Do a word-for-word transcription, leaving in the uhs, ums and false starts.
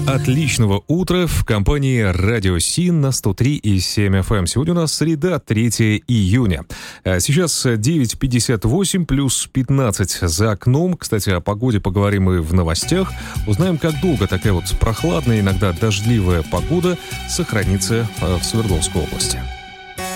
Отличного утра в компании Радио Син на сто три и семь эф эм. Сегодня у нас среда, третьего июня. Сейчас девять пятьдесят восемь, плюс пятнадцать за окном. Кстати, о погоде поговорим мы в новостях. Узнаем, как долго такая вот прохладная, иногда дождливая погода сохранится в Свердловской области.